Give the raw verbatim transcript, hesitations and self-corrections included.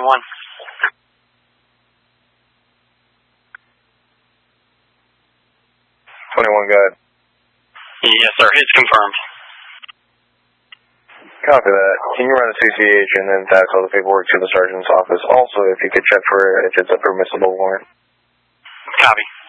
twenty-one. twenty-one, go ahead. Yes, sir. It's confirmed. Copy that. Can you run a C C H and then fax all the paperwork to the sergeant's office? Also, if you could check for if it's a permissible warrant. Copy.